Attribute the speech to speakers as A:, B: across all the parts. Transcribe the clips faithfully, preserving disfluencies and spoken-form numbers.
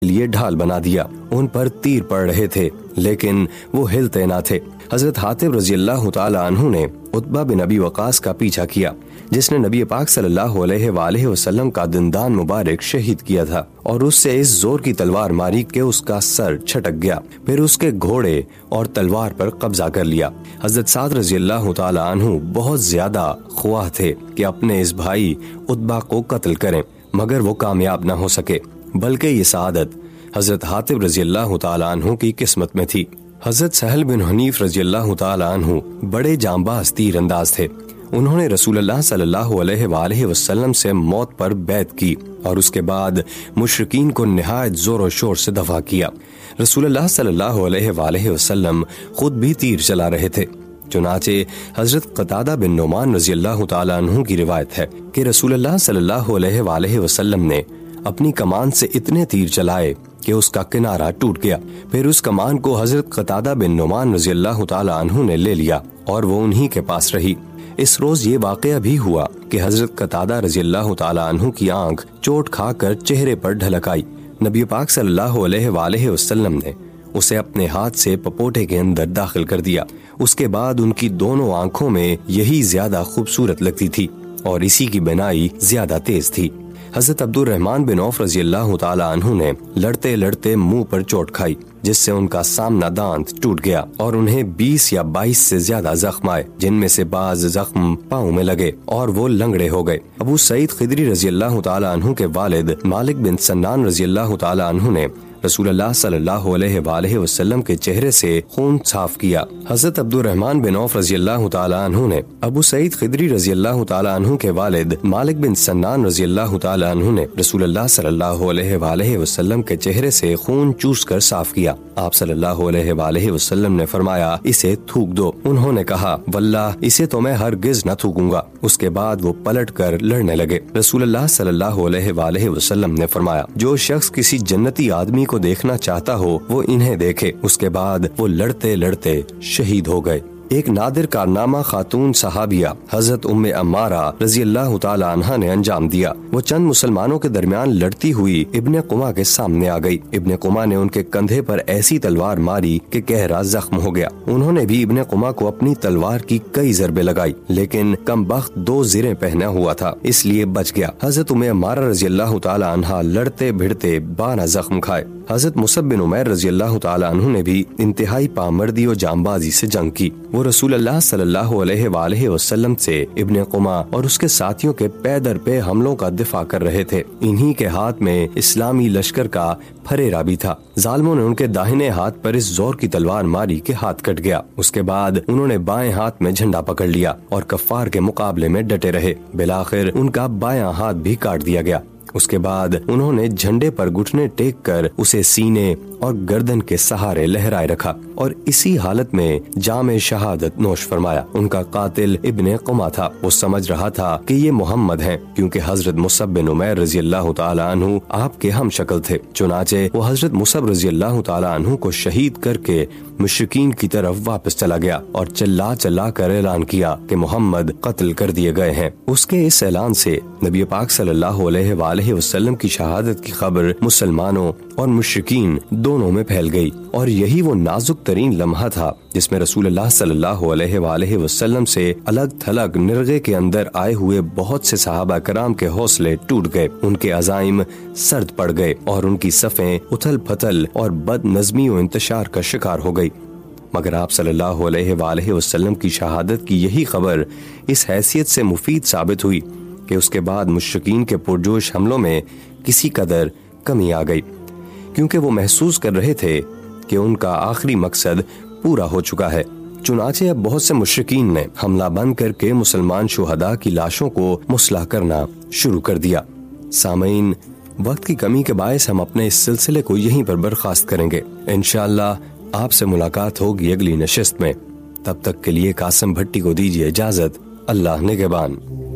A: لیے ڈھال بنا دیا. ان پر تیر پڑ رہے تھے لیکن وہ ہلتے نہ تھے. حضرت حاتب رضی اللہ تعالی عنہ نے عتبہ بن ابی وقاص کا پیچھا کیا جس نے نبی پاک صلی اللہ علیہ وآلہ وسلم کا دندان مبارک شہید کیا تھا اور اس سے اس زور کی تلوار ماری کہ اس کا سر چھٹک گیا. پھر اس کے گھوڑے اور تلوار پر قبضہ کر لیا. حضرت سعد رضی اللہ تعالی عنہ بہت زیادہ خواہ تھے کہ اپنے اس بھائی عتبہ کو قتل کریں مگر وہ کامیاب نہ ہو سکے بلکہ یہ سعادت حضرت حاتب رضی اللہ تعالی عنہ کی قسمت میں تھی. حضرت سہل بن حنیف رضی اللہ تعالی عنہ بڑے جانباز تیر انداز تھے. انہوں نے رسول اللہ صلی اللہ علیہ وآلہ وسلم سے موت پر بیعت کی اور اس کے بعد مشرکین کو نہایت زور و شور سے دفع کیا. رسول اللہ صلی اللہ علیہ وآلہ وسلم خود بھی تیر چلا رہے تھے. چنانچہ حضرت قتادہ بن نعمان رضی اللہ تعالی عنہ کی روایت ہے کہ رسول اللہ صلی اللہ علیہ وآلہ وسلم نے اپنی کمان سے اتنے تیر چلائے کہ اس کا کنارہ ٹوٹ گیا. پھر اس کمان کو حضرت قتادہ بن نعمان رضی اللہ تعالی عنہ نے لے لیا اور وہ انہی کے پاس رہی. اس روز یہ واقعہ بھی ہوا کہ حضرت قتادہ رضی اللہ تعالی عنہ کی آنکھ چوٹ کھا کر چہرے پر ڈھلک آئی. نبی پاک صلی اللہ علیہ وآلہ وسلم نے اسے اپنے ہاتھ سے پپوٹے کے اندر داخل کر دیا. اس کے بعد ان کی دونوں آنکھوں میں یہی زیادہ خوبصورت لگتی تھی اور اسی کی بینائی زیادہ تیز تھی. حضرت عبد الرحمن بن عوف رضی اللہ تعالی عنہ نے لڑتے لڑتے منہ پر چوٹ کھائی جس سے ان کا سامنا دانت ٹوٹ گیا اور انہیں بیس یا بائیس سے زیادہ زخم آئے جن میں سے بعض زخم پاؤں میں لگے اور وہ لنگڑے ہو گئے. ابو سعید خدری رضی اللہ تعالی عنہ کے والد مالک بن سنان رضی اللہ تعالی عنہ نے رسول اللہ صلی اللہ علیہ وآلہ وسلم کے چہرے سے خون صاف کیا. حضرت عبد الرحمن بن عوف رضی اللہ تعالی عنہ نے ابو سعید خدری رضی اللہ تعالی عنہ کے والد مالک بن سنان رضی اللہ تعالی عنہ نے رسول اللہ صلی اللہ علیہ وآلہ وسلم کے چہرے سے خون چوس کر صاف کیا. آپ صلی اللہ علیہ وآلہ وسلم نے فرمایا اسے تھوک دو. انہوں نے کہا واللہ اسے تو میں ہرگز نہ تھوکوں گا. اس کے بعد وہ پلٹ کر لڑنے لگے. رسول اللہ صلی اللہ علیہ وآلہ وسلم نے فرمایا جو شخص کسی جنتی آدمی کو دیکھنا چاہتا ہو وہ انہیں دیکھے. اس کے بعد وہ لڑتے لڑتے شہید ہو گئے. ایک نادر کارنامہ خاتون صحابیہ حضرت ام عمارہ رضی اللہ تعالی عنہا نے انجام دیا. وہ چند مسلمانوں کے درمیان لڑتی ہوئی ابن قمہ کے سامنے آ گئی. ابن قمہ نے ان کے کندھے پر ایسی تلوار ماری کہ گہرا زخم ہو گیا. انہوں نے بھی ابن قمہ کو اپنی تلوار کی کئی ضربیں لگائی لیکن کم بخت دو زریں پہنا ہوا تھا اس لیے بچ گیا. حضرت ام عمارہ رضی اللہ تعالی عنہا لڑتے بھڑتے بارہ زخم کھائے. حضرت مصعب بن عمیر رضی اللہ تعالی عنہ نے بھی انتہائی پامردی و جانبازی سے جنگ کی. وہ رسول اللہ صلی اللہ علیہ وآلہ وسلم سے ابن قمہ اور اس کے ساتھیوں کے پے در پے حملوں کا دفاع کر رہے تھے. انہی کے ہاتھ میں اسلامی لشکر کا پھریرا بھی تھا. ظالموں نے ان کے داہنے ہاتھ پر اس زور کی تلوار ماری کہ ہاتھ کٹ گیا. اس کے بعد انہوں نے بائیں ہاتھ میں جھنڈا پکڑ لیا اور کفار کے مقابلے میں ڈٹے رہے. بالآخر ان کا بایاں ہاتھ بھی کاٹ دیا گیا. اس کے بعد انہوں نے جھنڈے پر گھٹنے ٹیک کر اسے سینے اور گردن کے سہارے لہرائے رکھا اور اسی حالت میں جام شہادت نوش فرمایا. ان کا قاتل ابن قمہ تھا. وہ سمجھ رہا تھا کہ یہ محمد ہیں کیونکہ حضرت مصعب بن عمیر رضی اللہ تعالی عنہ آپ کے ہم شکل تھے. چنانچہ وہ حضرت مصعب رضی اللہ تعالی عنہ کو شہید کر کے مشرکین کی طرف واپس چلا گیا اور چلا چلا کر اعلان کیا کہ محمد قتل کر دیے گئے ہیں. اس کے اس اعلان سے نبی پاک صلی اللہ علیہ وآلہ وسلم کی شہادت کی خبر مسلمانوں اور مشرکین دونوں میں پھیل گئی اور یہی وہ نازک ترین لمحہ تھا جس میں رسول اللہ صلی اللہ علیہ وآلہ وسلم سے الگ تھلگ نرغے کے اندر آئے ہوئے بہت سے صحابہ کرام کے حوصلے ٹوٹ گئے. ان کے عزائم سرد پڑ گئے اور ان کی صفیں اتھل پھتل اور بد نظمی و انتشار کا شکار ہو گئی. مگر آپ صلی اللہ علیہ وآلہ وسلم کی شہادت کی یہی خبر اس حیثیت سے مفید ثابت ہوئی کہ اس کے بعد مشرکین کے پرجوش حملوں میں کسی قدر کمی آ گئی کیونکہ وہ محسوس کر رہے تھے کہ ان کا آخری مقصد پورا ہو چکا ہے. چنانچہ اب بہت سے مشرکین نے حملہ بند کر کے مسلمان شہداء کی لاشوں کو مسلح کرنا شروع کر دیا. سامعین، وقت کی کمی کے باعث ہم اپنے اس سلسلے کو یہیں پر برخاست کریں گے. انشاءاللہ آپ سے ملاقات ہوگی اگلی نشست میں. تب تک کے لیے قاسم بھٹی کو دیجیے اجازت. اللہ نگہبان.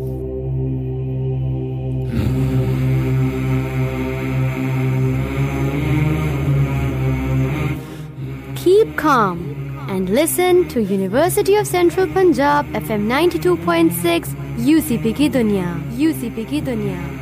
B: Keep calm and listen to University of Central Punjab F M ninety-two point six U C P کی دنیا. U C P کی دنیا.